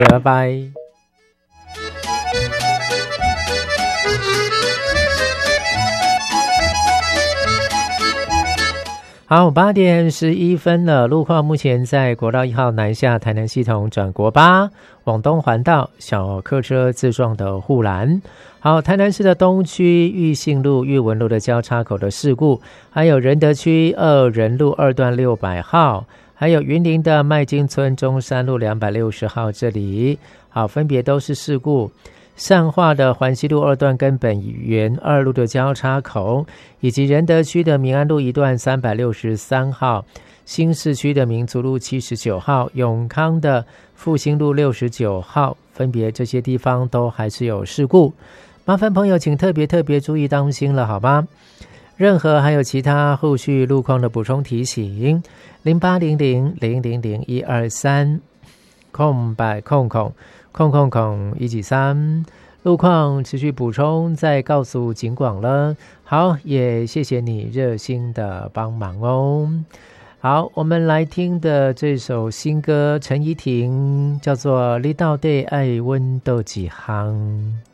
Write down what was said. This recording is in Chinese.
拜拜。好，8:11了。路况目前在国道1号南下台南系统转国8往东环道小客车自撞的护栏。好，台南市的东区裕信路、裕文路的交叉口的事故，还有仁德区2仁路2段600号，还有云林的麦金村中山路260号这里，好，分别都是事故。善化的环西路2段跟本源2路的交叉口，以及仁德区的民安路1段363号，新市区的民族路79号，永康的复兴路69号，分别这些地方都还是有事故，麻烦朋友请特别注意当心了，好吗？任何还有其他后续路况的补充提醒，0800000123空白空193，路况持续补充再告诉警广了。好，也谢谢你热心的帮忙哦。好，我们来听的这首新歌，陈怡婷，叫做《你到底爱阮倒一项》。